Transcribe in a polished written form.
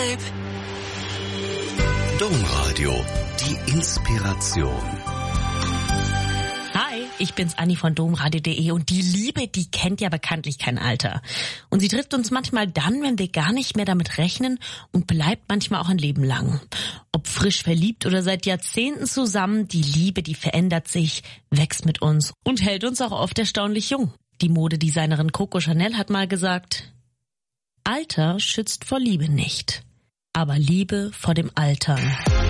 Domradio, die Inspiration. Hi, ich bin's Anni von domradio.de und die Liebe, die kennt ja bekanntlich kein Alter. Und sie trifft uns manchmal dann, wenn wir gar nicht mehr damit rechnen und bleibt manchmal auch ein Leben lang. Ob frisch verliebt oder seit Jahrzehnten zusammen, die Liebe, die verändert sich, wächst mit uns und hält uns auch oft erstaunlich jung. Die Modedesignerin Coco Chanel hat mal gesagt: Alter schützt vor Liebe nicht, aber Liebe vor dem Altern.